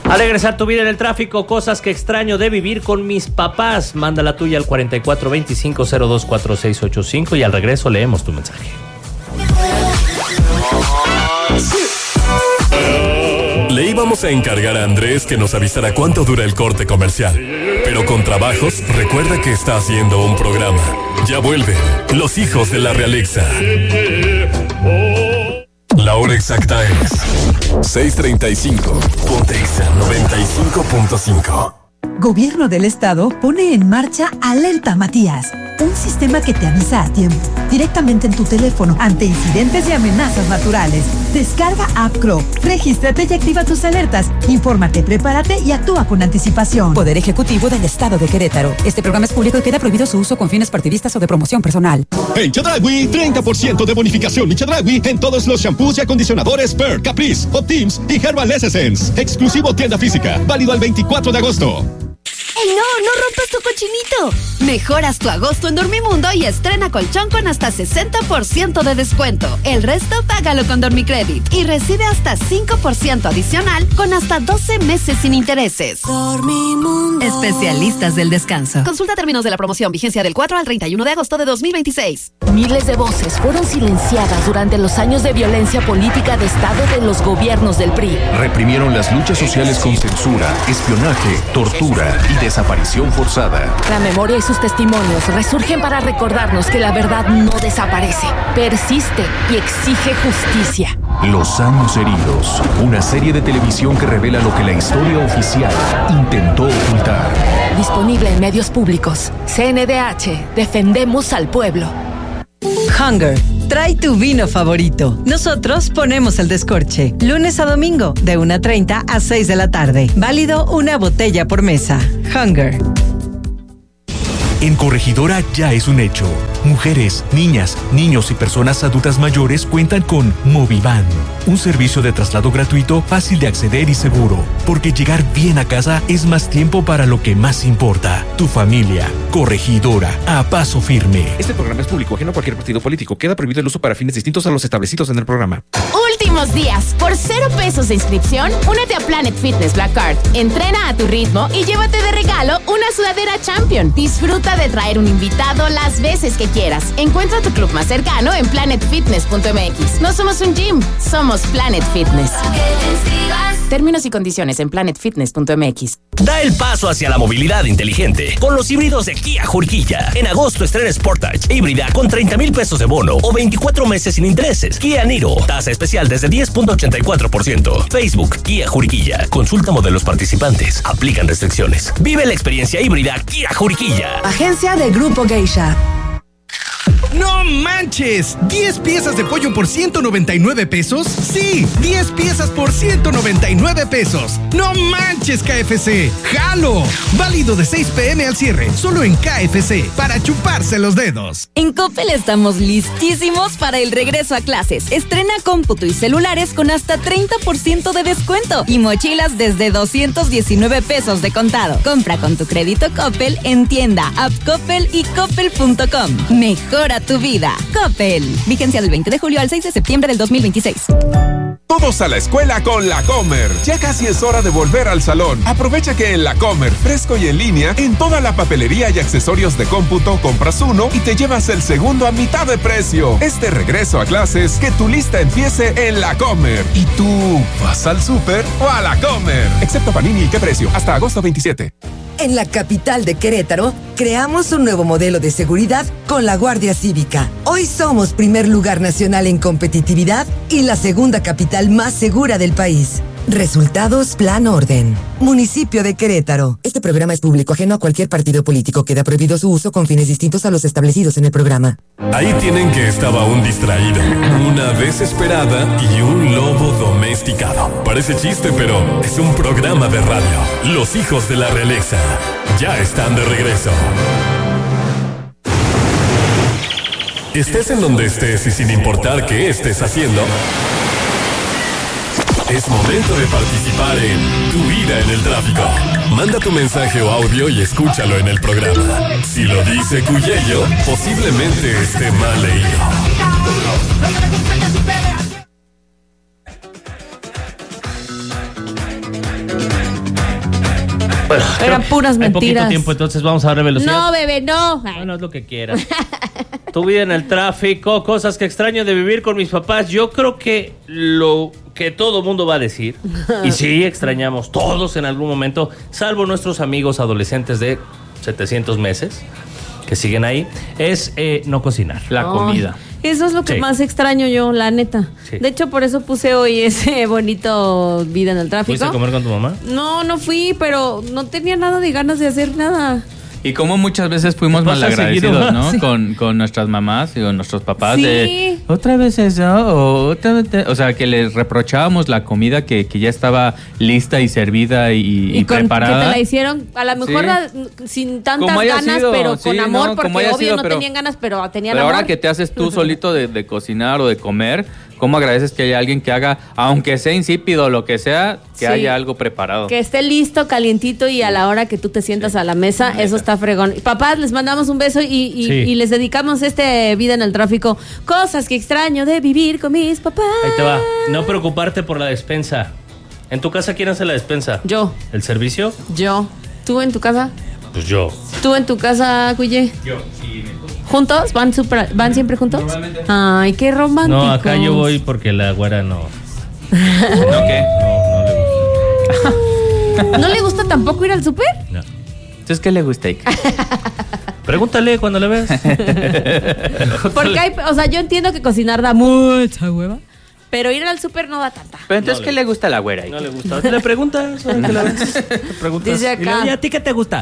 Al regresar tu vida en el tráfico, cosas que extraño de vivir con mis papás. Manda la tuya al 4425024685 y al regreso leemos tu mensaje. Le íbamos a encargar a Andrés que nos avisara cuánto dura el corte comercial. Pero con trabajos, recuerda que está haciendo un programa. Ya vuelven los hijos de la Realexa. La hora exacta es 6:35. Pontexa 95.5. Gobierno del Estado pone en marcha Alerta Matías, un sistema que te avisa a tiempo, directamente en tu teléfono, ante incidentes y amenazas naturales. Descarga App Crow, regístrate y activa tus alertas. Infórmate, prepárate y actúa con anticipación. Poder Ejecutivo del Estado de Querétaro. Este programa es público y queda prohibido su uso con fines partidistas o de promoción personal. En Chedraui, 30% de bonificación en Chedraui en todos los shampoos y acondicionadores Per, Caprice, Optims y Herbal Essence. Exclusivo tienda física, válido al 24 de agosto. ¡Ey, no rompas tu cochinito! Mejoras tu agosto en Dormimundo y estrena colchón con hasta 60% de descuento. El resto págalo con Dormicredit y recibe hasta 5% adicional con hasta 12 meses sin intereses. Dormimundo. Especialistas del descanso. Consulta términos de la promoción, vigencia del 4 al 31 de agosto de 2026. Miles de voces fueron silenciadas durante los años de violencia política de Estado de los gobiernos del PRI. Reprimieron las luchas sociales con censura, espionaje, tortura y desaparición forzada. La memoria y sus testimonios resurgen para recordarnos que la verdad no desaparece, persiste y exige justicia. Los años heridos, una serie de televisión que revela lo que la historia oficial intentó ocultar. Disponible en medios públicos. CNDH, defendemos al pueblo. Hunger, trae tu vino favorito. Nosotros ponemos el descorche. Lunes a domingo, de 1:30 a 6 de la tarde. Válido una botella por mesa. Hunger. En Corregidora ya es un hecho. Mujeres, niñas, niños y personas adultas mayores cuentan con Movivan, un servicio de traslado gratuito, fácil de acceder y seguro, porque llegar bien a casa es más tiempo para lo que más importa, tu familia. Corregidora, a paso firme. Este programa es público, ajeno a cualquier partido político. Queda prohibido el uso para fines distintos a los establecidos en el programa. Últimos días. Por 0 pesos de inscripción, únete a Planet Fitness Black Card. Entrena a tu ritmo y llévate de regalo una sudadera Champion. Disfruta de traer un invitado las veces que quieras. Encuentra tu club más cercano en planetfitness.mx. No somos un gym, somos Planet Fitness. Términos y condiciones en planetfitness.mx. Da el paso hacia la movilidad inteligente con los híbridos de Kia Juriquilla. En agosto estrena Sportage híbrida con 30,000 pesos de bono o 24 meses sin intereses. Kia Niro, tasa especial desde 10.84%. Facebook, Kia Juriquilla. Consulta modelos participantes. Aplican restricciones. Vive la experiencia híbrida Kia Juriquilla. Agencia de Grupo Geisha. ¡No manches! ¿10 piezas de pollo por 199 pesos? ¡Sí! 10 piezas por 199 pesos. ¡No manches, KFC! ¡Jalo! Válido de 6 p.m. al cierre, solo en KFC, para chuparse los dedos. En Coppel estamos listísimos para el regreso a clases. Estrena cómputo y celulares con hasta 30% de descuento y mochilas desde 219 pesos de contado. Compra con tu crédito Coppel en tienda, app Coppel y coppel.com. Mejora tu vida. Coppel. Vigencia del 20 de julio al 6 de septiembre del 2026. Todos a la escuela con La Comer. Ya casi es hora de volver al salón. Aprovecha que en La Comer, fresco y en línea, en toda la papelería y accesorios de cómputo, compras uno y te llevas el segundo a mitad de precio. Este regreso a clases, que tu lista empiece en La Comer. ¿Y tú vas al súper o a La Comer? Excepto Panini y qué precio, hasta agosto 27. En la capital de Querétaro, creamos un nuevo modelo de seguridad con la Guardia Cívica. Hoy somos primer lugar nacional en competitividad y la segunda capital más segura del país. Resultados Plan Orden. Municipio de Querétaro. Este programa es público, ajeno a cualquier partido político. Queda prohibido su uso con fines distintos a los establecidos en el programa. Ahí tienen que estaba un distraído, una desesperada y un lobo domesticado. Parece chiste, pero es un programa de radio. Los hijos de la Realexa ya están de regreso. Estés en donde estés y sin importar qué estés haciendo, es momento de participar en Tu Vida en el Tráfico. Manda tu mensaje o audio y escúchalo en el programa. Si lo dice Cuyello, posiblemente esté mal leído. Bueno, eran puras mentiras. Hay poquito tiempo, entonces vamos a darle velocidad. No, bebé, no. Bueno, es lo que quieras. Tu vida en el tráfico, cosas que extraño de vivir con mis papás. Yo creo que lo que todo mundo va a decir, y sí, extrañamos todos en algún momento, salvo nuestros amigos adolescentes de 700 meses, que siguen ahí, es no cocinar. La comida. Eso es lo que Sí. más extraño yo, la neta. Sí. De hecho, por eso puse hoy ese bonito vida en el tráfico. ¿Fuiste a comer con tu mamá? No fui, pero no tenía nada de ganas de hacer nada. Y como muchas veces fuimos Pasa malagradecidos, seguido, ¿no? Sí. Con nuestras mamás y con nuestros papás Sí. de otra vez eso, o otra vez o sea, que les reprochábamos la comida que ya estaba lista y servida y con preparada. que te la hicieron, a lo mejor Sí. sin tantas Como haya ganas, sido, pero sí, con amor, no, porque como haya obvio sido, no pero- tenían ganas, pero tenían Pero amor. ahora que te haces tú solito de cocinar o de comer, ¿cómo agradeces que haya alguien que haga, aunque sea insípido o lo que sea, que Sí. haya algo preparado? Que esté listo, calientito y a la hora que tú te sientas a la mesa, eso está fregón. Papás, les mandamos un beso Sí. y les dedicamos vida en el tráfico. Cosas que extraño de vivir con mis papás. Ahí te va. No preocuparte por la despensa. ¿En tu casa quién hace la despensa? Yo. ¿El servicio? Yo. ¿Tú en tu casa? Pues yo. ¿Tú en tu casa, Cuye? Yo. ¿Juntos? ¿Van siempre juntos? Normalmente. Ay, qué romántico. No, acá yo voy porque la güera no. ¿No qué? No le gusta. ¿No le gusta tampoco ir al súper? No. Entonces, ¿qué le gusta? Pregúntale cuando le ves. Porque o sea, yo entiendo que cocinar da mucha hueva, pero ir al súper no da tanta. Pero entonces, No ¿qué le gusta a la güera? No le gusta. Le preguntas, ¿sabes que la ves? Le preguntas. Dice acá. Y luego, ¿y a ti qué te gusta?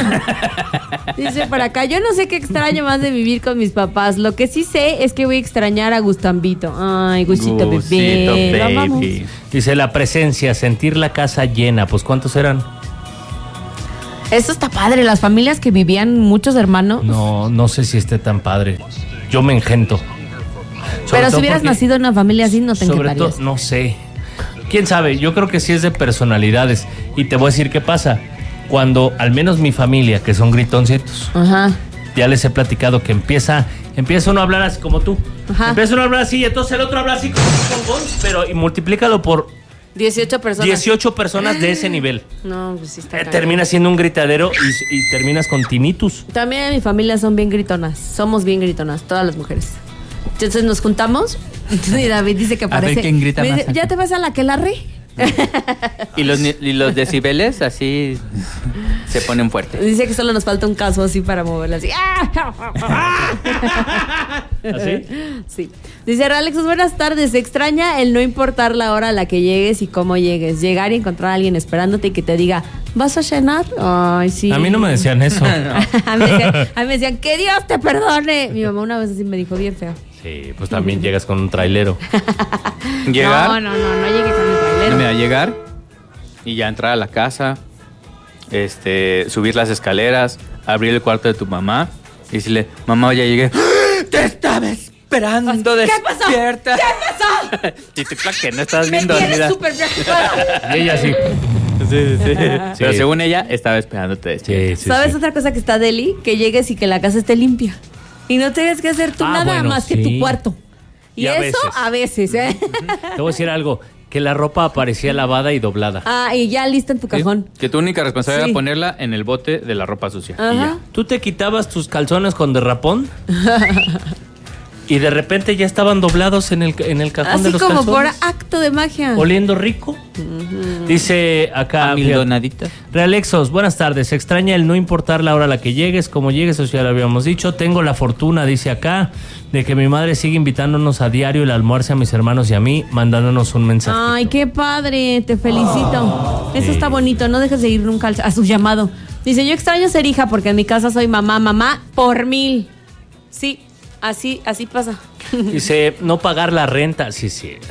Dice por acá, yo no sé qué extraño más de vivir con mis papás. Lo que sí sé es que voy a extrañar a Gustambito. Ay, Gustito bebé. Lo amamos. Dice la presencia, sentir la casa llena. Pues ¿cuántos eran? Eso está padre, las familias que vivían muchos hermanos. No sé si esté tan padre. Yo me engento. Sobre Pero si todo hubieras porque- nacido en una familia así, no te Sobre todo, encantarías. no sé. ¿Quién sabe? Yo creo que sí es de personalidades. Y te voy a decir qué pasa. Cuando al menos mi familia, que son gritoncitos, Ajá. ya les he platicado que empieza uno a hablar así como tú. Ajá. Empieza uno a hablar así y entonces el otro habla así como pero y multiplícalo por 18 personas. 18 personas de ese nivel. No, pues sí está cañón. Termina siendo un gritadero y terminas con tinnitus. También en mi familia son bien gritonas. Somos bien gritonas, todas las mujeres. Entonces nos juntamos y David dice que A ver parece. quién grita me más dice, ¿ya te vas a la aquelarre? Y los decibeles así se ponen fuertes. Dice que solo nos falta un caso así para moverla así. ¿Así? Sí. Dice Alexus, buenas tardes. Extraña el no importar la hora a la que llegues y cómo llegues. Llegar y encontrar a alguien esperándote y que te diga, ¿vas a cenar? Ay, sí. A mí no me decían eso. a mí me decían, que Dios te perdone. Mi mamá una vez así me dijo bien feo. Sí, pues también llegas con un trailero. Llegar. No llegué con el trailero. Mira, llegar y ya entrar a la casa, subir las escaleras, abrir el cuarto de tu mamá y decirle, mamá, ya llegué. Te estaba esperando, ¿Qué pasó? despierta. ¿Qué pasó? Y tú, claro que no estás Me bien tienes dormida. súper preocupada. Y ella sí. Sí. Pero Sí. según ella, estaba esperándote. Sí, sí, ¿Sabes sí. otra cosa que está deli? Que llegues y que la casa esté limpia. Y no tengas que hacer tú nada bueno, más que sí. tu cuarto. Y a eso a veces, ¿eh? Te voy a decir algo, que la ropa aparecía lavada y doblada. Ah, y ya lista en tu cajón. Que tu única responsabilidad Sí. era ponerla en el bote de la ropa sucia. Ajá. Y ya. ¿Tú te quitabas tus calzones con derrapón? Y de repente ya estaban doblados en el cajón Así de los como por calzones. acto de magia. Oliendo rico. Dice acá Amildonadita. Realexos, buenas tardes. Extraña el no importar la hora a la que llegues, como llegues, eso ya lo habíamos dicho. Tengo la fortuna, dice acá, de que mi madre sigue invitándonos a diario el almuerzo a mis hermanos y a mí, mandándonos un mensaje. Ay, qué padre, te felicito. Eso sí. está bonito, no dejes de ir nunca a su llamado. Dice, yo extraño ser hija porque en mi casa soy mamá por 1000. Sí, así pasa. Dice, no pagar la renta. Sí, es cierto.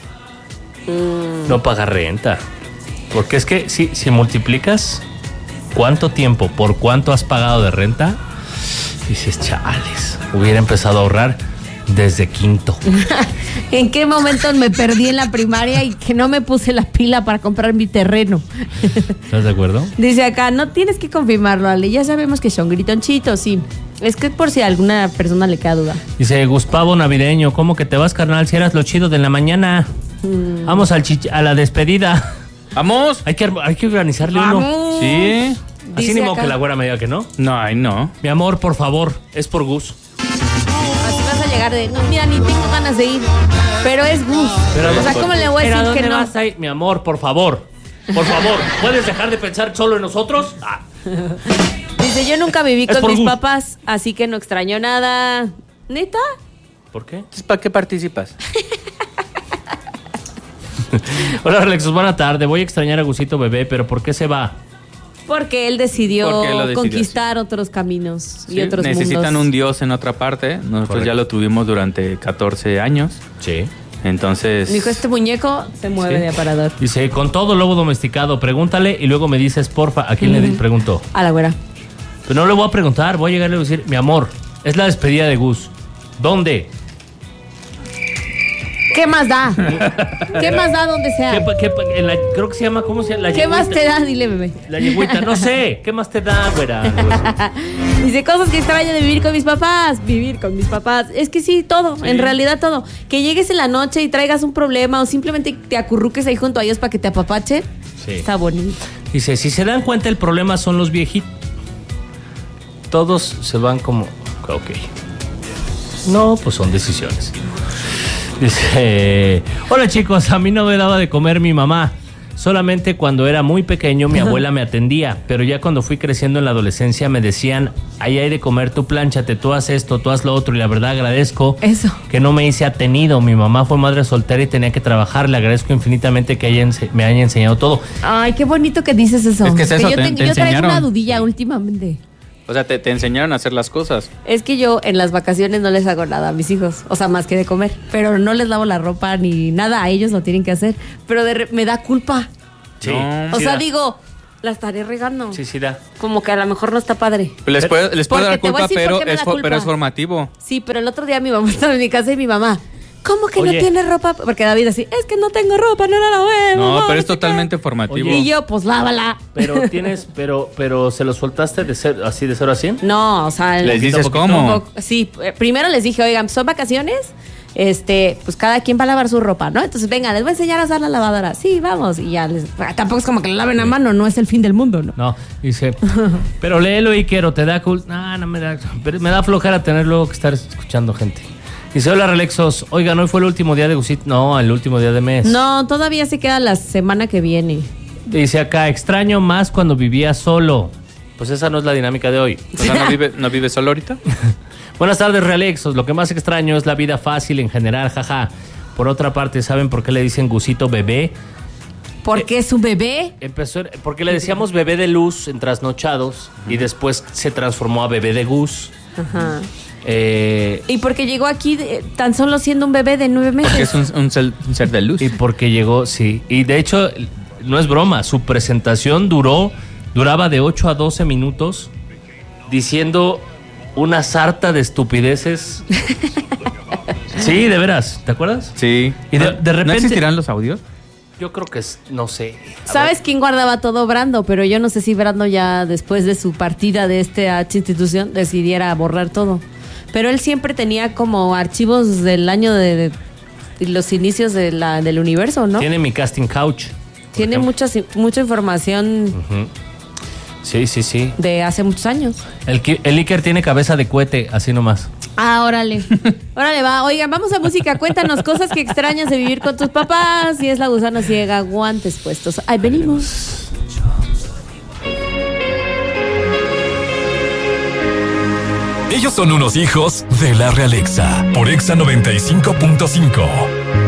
No pagar renta. Porque es que si multiplicas cuánto tiempo por cuánto has pagado de renta, dices, chales, hubiera empezado a ahorrar desde quinto. ¿En qué momento me perdí en la primaria y que no me puse la pila para comprar mi terreno? ¿Estás de acuerdo? Dice acá, no tienes que confirmarlo, Ale. Ya sabemos que son gritonchitos, sí. Es que por si a alguna persona le queda duda. Dice, Guspavo navideño, ¿cómo que te vas, carnal? Si eras lo chido de la mañana. Vamos a la despedida. ¡Vamos! Hay que organizarle ¡Vamos! uno. Sí. Así Dice ni modo acá. que la güera me diga que no. No, ay, no. Mi amor, por favor, es por Gus. Así vas a llegar de, no, mira, ni tengo ganas de ir. Pero es Gus. Pero, O sea, ¿cómo le voy a ¿pero decir dónde que no? vas a ir? Mi amor, por favor. Por favor, ¿puedes dejar de pensar solo en nosotros? Ah. Dice, yo nunca viví Es con por mis Gus. papás, así que no extraño nada. ¿Neta? ¿Por qué? Entonces, ¿para qué participas? Hola, Alexos, buena tarde. Voy a extrañar a Gusito bebé, pero ¿por qué se va? Porque él decidió, Porque él lo decidió, conquistar otros caminos y Sí, otros necesitan mundos. un dios en otra parte. Nosotros Correcto. ya lo tuvimos durante 14 años. Sí. Entonces... Dijo, este muñeco se mueve Sí. de aparador. Dice, con todo lobo domesticado, pregúntale y luego me dices, porfa, ¿a quién le preguntó? A la güera. Pero no le voy a preguntar, voy a llegarle a decir, mi amor, es la despedida de Gus. ¿Dónde? ¿Qué más da? ¿Qué más da donde sea? Creo que se llama, ¿cómo se llama? La ¿Qué más yegüita. te da? Dile, bebé. La yegüita, no sé. ¿Qué más te da, güera? Dice, cosas que extraño de vivir con mis papás. Vivir con mis papás. Es que sí, todo. Sí. En realidad todo. Que llegues en la noche y traigas un problema o simplemente te acurruques ahí junto a ellos para que te apapachen. Sí. Está bonito. Dice, si se dan cuenta, el problema son los viejitos. Todos se van como... Ok. No, pues son decisiones. Dice, hola chicos, a mí no me daba de comer mi mamá. Solamente cuando era muy pequeño mi abuela me atendía, pero ya cuando fui creciendo en la adolescencia me decían, ahí hay de comer, tú plánchate, tú haz esto, tú haz lo otro, y la verdad agradezco que no me hice atenido. Mi mamá fue madre soltera y tenía que trabajar, le agradezco infinitamente que me haya enseñado todo. Ay, qué bonito que dices eso. Es que es eso, yo te yo traigo enseñaron. una dudilla últimamente. O sea, te enseñaron a hacer las cosas. Es que yo en las vacaciones no les hago nada a mis hijos, o sea, más que de comer, pero no les lavo la ropa ni nada, a ellos lo tienen que hacer, pero me da culpa. Sí. O Sí sea, da. digo, la estaré regando. Sí, sí da. Como que a lo mejor no está padre. Les puede Porque dar te voy a culpa, decir por qué me da culpa. pero es formativo. Sí, pero el otro día mi mamá estaba en mi casa y mi mamá, ¿cómo que Oye. no tiene ropa? Porque David así, es que no tengo ropa, no la lavé. No, mamá, pero es sé qué". totalmente formativo. Y yo, pues lávala. Pero tienes, pero ¿se lo soltaste de ser así de 0 a 100? No, o sea... Les dices poquito, cómo. Sí, primero les dije, oigan, son vacaciones, pues cada quien va a lavar su ropa, ¿no? Entonces, venga, les voy a enseñar a usar la lavadora. Sí, vamos. Y ya tampoco es como que la laven a mano, no es el fin del mundo, ¿no? No, dice, pero léelo, Iker, o te da no me da, pero me da flojera tener luego que estar escuchando gente. Dice, hola, Relexos, oigan, hoy fue el último día de Gusito. No, el último día de mes. No, todavía se queda la semana que viene. Dice acá, extraño más cuando vivía solo. Pues esa no es la dinámica de hoy. O sea, ¿no vive solo ahorita? Buenas tardes, Relexos. Lo que más extraño es la vida fácil en general, jaja. Por otra parte, ¿saben por qué le dicen Gusito bebé? ¿Porque es un bebé? Porque le decíamos bebé de luz en Trasnochados y después se transformó a bebé de Gus. Ajá. Y porque llegó aquí tan solo siendo un bebé de 9 meses. Porque es un ser de luz. Y porque llegó, sí. Y de hecho, no es broma, su presentación duraba de 8 a 12 minutos diciendo una sarta de estupideces. Sí, de veras, ¿te acuerdas? Sí. Y de repente... ¿No existirán los audios? Yo creo que no sé. ¿Sabes quién guardaba todo? Brando, pero yo no sé si Brando ya después de su partida de esta institución decidiera borrar todo. Pero él siempre tenía como archivos del año de los inicios del universo, ¿no? Tiene mi casting couch. Tiene mucha información Ujú. Sí, sí, sí. de hace muchos años. El Iker tiene cabeza de cohete, así nomás. Ah, órale. Órale, va. Oigan, vamos a música. Cuéntanos cosas que extrañas de vivir con tus papás. Si es la gusana ciega, guantes puestos. Ahí venimos. Ellos son unos hijos de la Realexa por Exa 95.5.